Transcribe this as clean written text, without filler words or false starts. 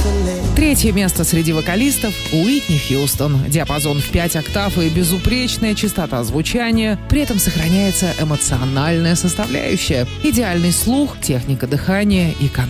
Третье место среди вокалистов – Уитни Хьюстон. Диапазон в 5 октав и безупречная чистота звучания. При этом сохраняется эмоциональная составляющая. Идеальный слух, техника дыхания и контроль.